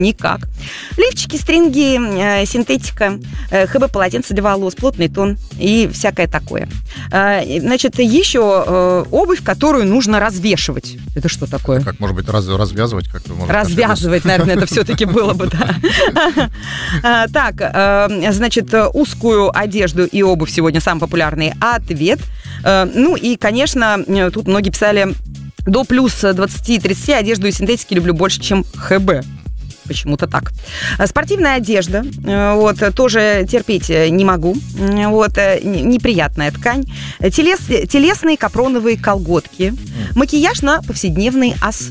Никак. Лифчики, стринги, синтетика, ХБ-полотенце для волос, плотный тон и всякое такое. Значит, еще обувь, которую нужно развешивать. Это что такое? Как, может быть, развязывать как-то? Развязывать, наверное, это все-таки было бы, да. Так, значит, узкую одежду и обувь сегодня самый популярный ответ. Ну и, конечно, тут многие писали: до плюс 20-30 одежду и синтетики люблю больше, чем ХБ. Почему-то так. Спортивная одежда, вот, тоже терпеть не могу. Вот, неприятная ткань. Телесные капроновые колготки. Макияж на повседневной основе.